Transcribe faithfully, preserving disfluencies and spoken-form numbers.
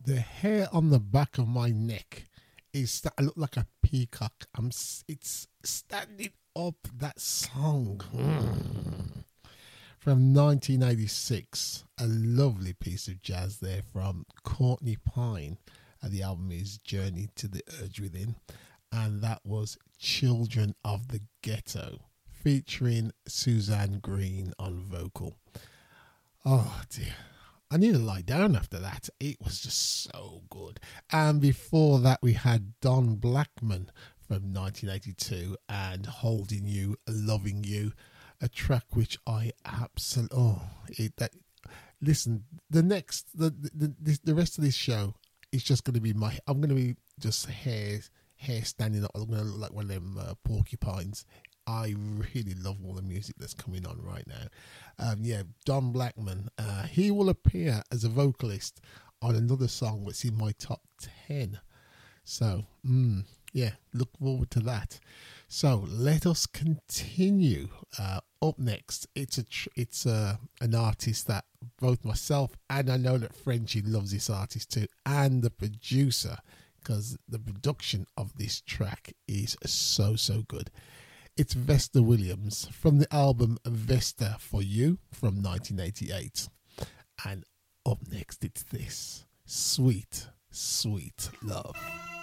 The hair on the back of my neck is that I look like a peacock. I'm. s- It's standing up. That song. Mm. From nineteen eighty-six, a lovely piece of jazz there from Courtney Pine. And the album is Journey to the Urge Within. And that was Children of the Ghetto, featuring Suzanne Green on vocal. Oh dear. I need to lie down after that. It was just so good. And before that, we had Don Blackman from nineteen eighty-two and Holding You, Loving You, a track which I absolutely. Oh, it, that. Listen, the next, the, the, the, the rest of this show is just going to be my. I'm going to be just hair, hair standing up. I'm going to look like one of them uh, porcupines. I really love all the music that's coming on right now. Um, yeah, Don Blackman. Uh, he will appear as a vocalist on another song that's in my top ten. So, mm, yeah, look forward to that. So let us continue. Uh, up next, it's a tr- it's a an artist that both myself and I know that Frenchie loves this artist too, and the producer, because the production of this track is so so good. It's Vesta Williams from the album Vesta for You from nineteen eighty-eight. And up next, it's this Sweet, Sweet Love.